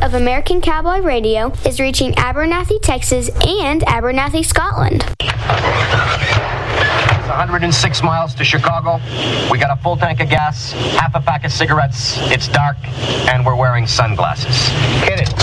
of American Cowboy Radio is reaching Abernathy, Texas and Abernathy, Scotland. 106 miles to Chicago. We got a full tank of gas, half a pack of cigarettes. It's dark, and we're wearing sunglasses. Hit it.